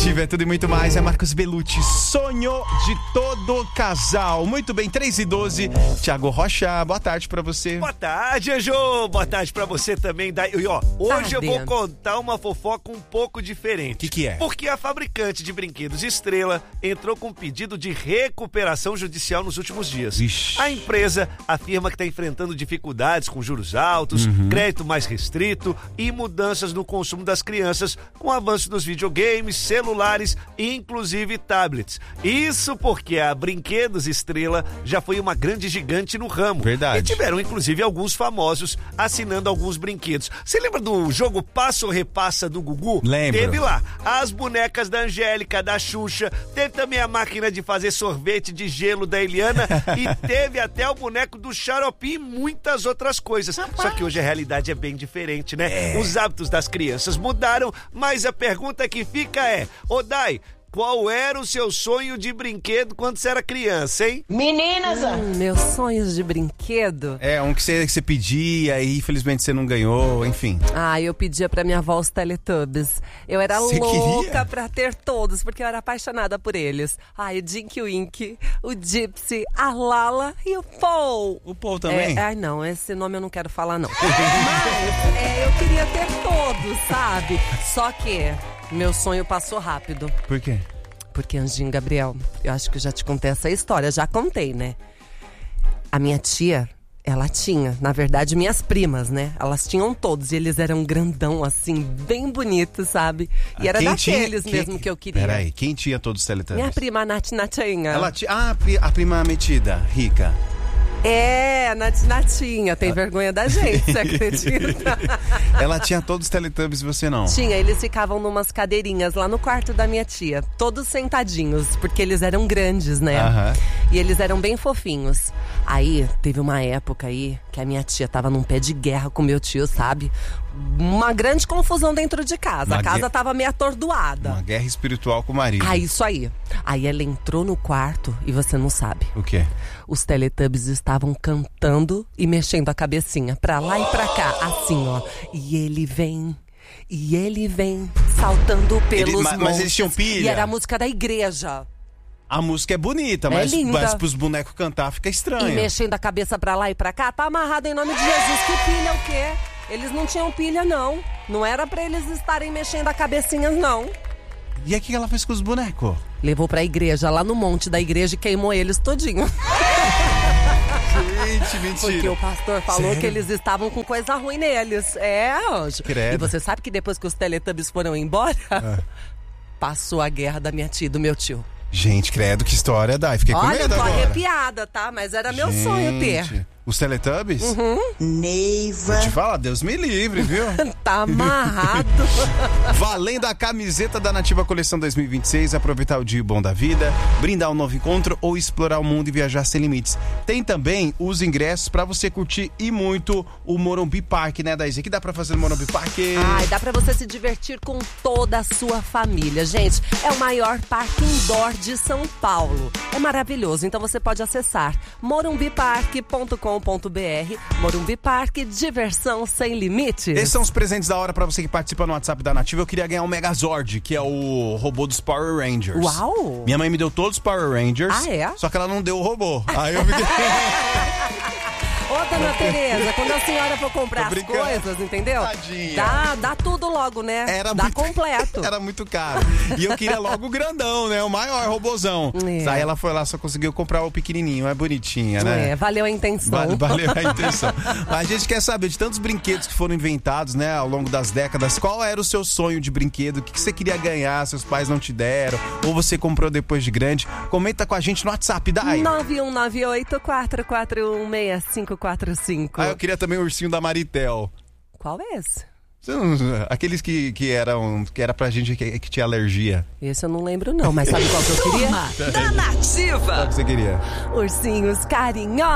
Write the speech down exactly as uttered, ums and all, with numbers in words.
Nativa é tudo e muito mais. É Marcos Bellucci, sonho de todo casal. Muito bem, três e doze. Thiago Rocha, boa tarde pra você. Boa tarde, Anjo. Boa tarde pra você também. E ó, hoje eu vou contar uma fofoca um pouco diferente. O que que é? Porque a fabricante de brinquedos Estrela entrou com um pedido de recuperação judicial nos últimos dias. Ixi. A empresa afirma que está enfrentando dificuldades com juros altos, uhum. crédito mais restrito e mudanças no consumo das crianças com o avanço dos videogames, celulares e inclusive tablets. Isso porque a Brinquedos Estrela já foi uma grande gigante no ramo. Verdade. E tiveram inclusive alguns famosos assinando alguns brinquedos. Você lembra do jogo Passa ou Repassa do Gugu? Lembro. Teve lá as bonecas da Angélica, da Xuxa, teve também a máquina de fazer sorvete de gelo da Eliana e teve até o boneco do Xarope e muitas outras coisas. Só que hoje a realidade é bem diferente, né? É. Os hábitos das crianças mudaram, mas a pergunta que fica é: ô Dai, qual era o seu sonho de brinquedo quando você era criança, hein? Meninas! Hum, meus sonhos de brinquedo? É, um que você, que você pedia e infelizmente você não ganhou, enfim. Ah, eu pedia pra minha avó os Teletubbies. Eu era Você louca queria? pra ter todos, porque eu era apaixonada por eles. Ai, o Dinky Wink, o Gypsy, a Lala e o Paul. O Paul também? É, ai, não, esse nome eu não quero falar, não. Mas é, eu queria ter todos, sabe? Só que meu sonho passou rápido. Por quê? Porque, Anjinho Gabriel, eu acho que eu já te contei essa história, já contei, né? A minha tia, ela tinha, na verdade, minhas primas, né? Elas tinham todos e eles eram grandão, assim, bem bonitos, sabe? E Ah, era quem daqueles tinha, mesmo quem, que eu queria. Peraí, quem tinha todos os Teletubbies? Minha prima, a Nath Natinha. Ela tinha. Ah, a pri- a prima metida, rica. É, a Nath Natinha. Tem vergonha da gente, você acredita? Ela tinha todos os Teletubbies e você não? Tinha, eles ficavam numas cadeirinhas lá no quarto da minha tia. Todos sentadinhos, porque eles eram grandes, né? Aham. E eles eram bem fofinhos. Aí, teve uma época aí que a minha tia tava num pé de guerra com meu tio, sabe? Uma grande confusão dentro de casa. Uma a casa gue- tava meio atordoada. Uma guerra espiritual com o marido. Ah, isso aí. Aí ela entrou no quarto e você não sabe. O quê? Os Teletubbies estavam cantando e mexendo a cabecinha pra lá e pra cá, assim, ó. E ele vem, e ele vem, saltando pelos Ele- ma- mas montes. eles tinham pilha? E era a música da igreja. A música é bonita, É mas, linda. mas pros bonecos cantar fica estranho. E mexendo a cabeça pra lá e pra cá, tá amarrado em nome de Jesus. Que pilha o quê? Eles não tinham pilha, não. Não era pra eles estarem mexendo a cabecinha, não. E aí o que ela fez com os bonecos? Levou pra igreja, lá no monte da igreja, e queimou eles todinho. Gente, mentira. Porque o pastor falou Sério? que eles estavam com coisa ruim neles. É, Anjo. Credo. E você sabe que depois que os Teletubbies foram embora, É. passou a guerra da minha tia e do meu tio. Gente, credo, que história, Dai. Fiquei com Olha, medo eu tô agora. arrepiada, tá? Mas era meu sonho ter. Gente, os Teletubbies? Uhum. Neiva. Vou te falar, Deus me livre, viu? Tá amarrado. Valendo a camiseta da Nativa Coleção dois mil e vinte e seis, aproveitar o dia bom da vida, brindar um novo encontro ou explorar o mundo e viajar sem limites. Tem também os ingressos pra você curtir e muito o Morumbi Park, né, Daisy? O que dá pra fazer no Morumbi Park? Ai, dá pra você se divertir com toda a sua família. Gente, é o maior parque indoor de São Paulo. É maravilhoso, então você pode acessar morumbi park ponto com ponto b r. Morumbi Park, diversão sem limites. Esses são os presentes da hora pra você que participa no WhatsApp da Nativa. Eu queria ganhar um Megazord, que é o robô dos Power Rangers. Uau! Minha mãe me deu todos os Power Rangers. Ah, é? Só que ela não deu o robô. Aí eu fiquei... Ô, dona Tereza, quando a senhora for comprar Tô as brincando. coisas, entendeu? Tadinha. Dá, dá tudo logo, né? Era dá muito, completo. Era muito caro. E eu queria logo o grandão, né? O maior robozão. É. Aí ela foi lá, só conseguiu comprar o pequenininho. É bonitinha, né? É, valeu a intenção. Vale- Valeu a intenção. Mas a gente quer saber de tantos brinquedos que foram inventados, né, ao longo das décadas. Qual era o seu sonho de brinquedo? O que que você queria ganhar? Seus pais não te deram? Ou você comprou depois de grande? Comenta com a gente no WhatsApp, Dai. nove um nove oito, quatro quatro um, seis cinco quatro cinco. Ah, eu queria também o ursinho da Maritel. Qual é esse? Você não- Aqueles que, que eram que era pra gente que, que tinha alergia. Esse eu não lembro não, mas sabe qual que eu queria? Da Nativa. Qual que você queria? Ursinhos carinhosos.